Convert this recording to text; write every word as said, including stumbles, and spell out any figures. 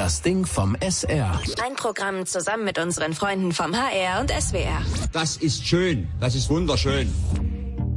Das Ding vom S R. Ein Programm zusammen mit unseren Freunden vom H R und S W R. Das ist schön, das ist wunderschön.